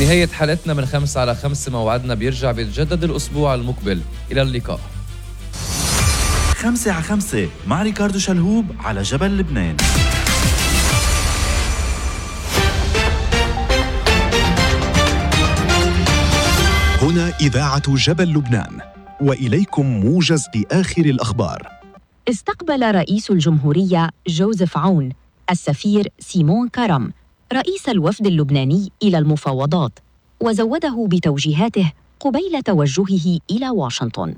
نهاية حلقتنا من 5 على 5. موعدنا بيرجع بيتجدد الأسبوع المقبل. إلى اللقاء. 5 على 5 مع ريكاردو شلهوب على جبل لبنان. هنا إذاعة جبل لبنان، وإليكم موجز لآخر الأخبار. استقبل رئيس الجمهورية جوزيف عون السفير سيمون كرم رئيس الوفد اللبناني إلى المفاوضات، وزوده بتوجيهاته قبيل توجهه إلى واشنطن.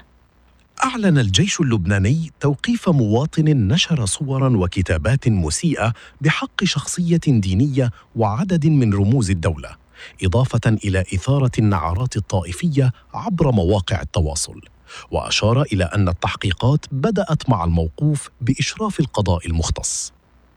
أعلن الجيش اللبناني توقيف مواطن نشر صوراً وكتابات مسيئة بحق شخصية دينية وعدد من رموز الدولة، إضافة إلى إثارة النعرات الطائفية عبر مواقع التواصل. وأشار إلى أن التحقيقات بدأت مع الموقوف بإشراف القضاء المختص.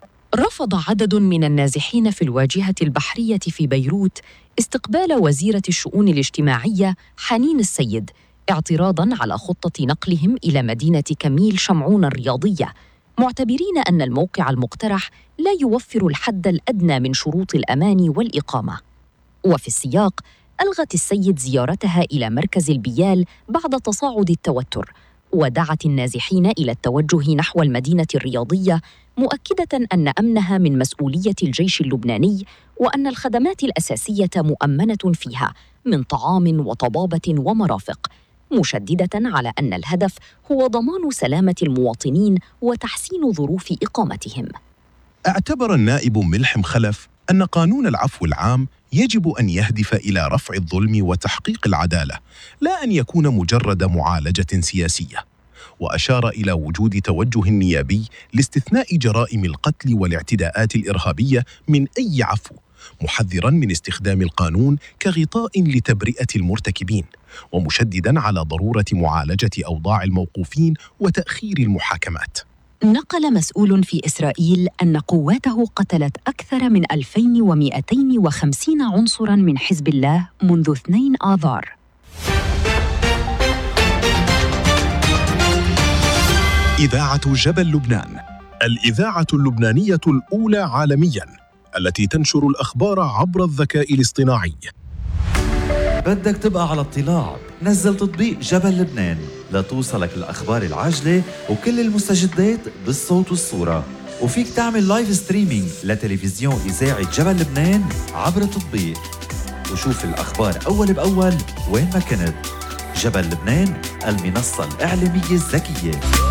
رفض عدد من النازحين في الواجهة البحرية في بيروت استقبال وزيرة الشؤون الاجتماعية حنين السيد، اعتراضاً على خطة نقلهم إلى مدينة كميل شمعون الرياضية، معتبرين أن الموقع المقترح لا يوفر الحد الأدنى من شروط الأمان والإقامة. وفي السياق، ألغت السيد زيارتها إلى مركز البيال بعد تصاعد التوتر، ودعت النازحين إلى التوجه نحو المدينة الرياضية، مؤكدة أن أمنها من مسؤولية الجيش اللبناني، وأن الخدمات الأساسية مؤمنة فيها من طعام وطبابة ومرافق، مشددة على أن الهدف هو ضمان سلامة المواطنين وتحسين ظروف إقامتهم. اعتبر النائب ملحم خلف أن قانون العفو العام يجب أن يهدف إلى رفع الظلم وتحقيق العدالة، لا أن يكون مجرد معالجة سياسية. وأشار إلى وجود توجه نيابي لاستثناء جرائم القتل والاعتداءات الإرهابية من أي عفو، محذراً من استخدام القانون كغطاء لتبرئة المرتكبين، ومشدداً على ضرورة معالجة أوضاع الموقوفين وتأخير المحاكمات. نقل مسؤول في إسرائيل أن قواته قتلت أكثر من 2250 عنصراً من حزب الله منذ 2 آذار. إذاعة جبل لبنان، الإذاعة اللبنانية الأولى عالمياً التي تنشر الأخبار عبر الذكاء الاصطناعي. بدك تبقى على اطلاع؟ نزل تطبيق جبل لبنان لتوصلك الأخبار العاجلة وكل المستجدات بالصوت والصورة، وفيك تعمل لايف ستريمينج لتلفزيون إذاعة جبل لبنان عبر التطبيق، وشوف الأخبار أول بأول وين ما كنت. جبل لبنان، المنصة الإعلامية الذكية.